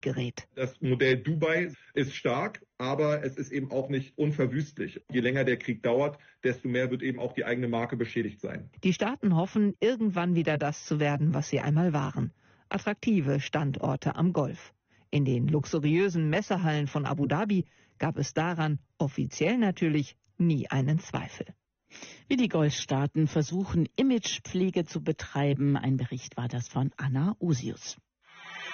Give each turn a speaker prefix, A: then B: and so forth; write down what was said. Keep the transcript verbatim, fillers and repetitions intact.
A: gerät.
B: Das Modell Dubai ist stark, aber es ist eben auch nicht unverwüstlich. Je länger der Krieg dauert, desto mehr wird eben auch die eigene Marke beschädigt sein.
A: Die Staaten hoffen, irgendwann wieder das zu werden, was sie einmal waren. Attraktive Standorte am Golf. In den luxuriösen Messehallen von Abu Dhabi gab es daran, offiziell natürlich, nie einen Zweifel.
C: Wie die Golfstaaten versuchen, Imagepflege zu betreiben. Ein Bericht war das von Anna Usius.